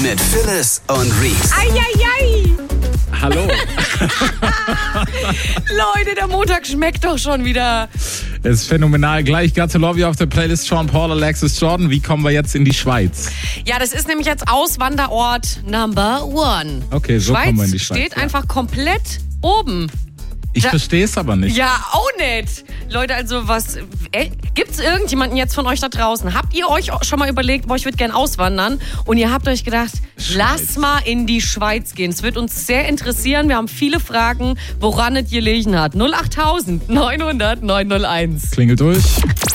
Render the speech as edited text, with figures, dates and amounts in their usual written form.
mit Phyllis und Reese. Eieiei! Hallo. Leute, der Montag schmeckt doch schon wieder. Das ist phänomenal. Gleich Got to Love You auf der Playlist. Sean Paul, Alexis Jordan. Wie kommen wir jetzt in die Schweiz? Ja, das ist nämlich jetzt Auswanderort Number 1. Okay, so Schweiz kommen wir in die Schweiz. steht einfach komplett oben. Ich verstehe es aber nicht. Ja, auch nicht. Leute, also was... Gibt's irgendjemanden jetzt von euch da draußen? Habt ihr euch schon mal überlegt, boah, ich würde gern auswandern? Und ihr habt euch gedacht, lass mal in die Schweiz gehen. Es wird uns sehr interessieren. Wir haben viele Fragen, woran es gelegen hat. 08000 900 901. Klingelt durch.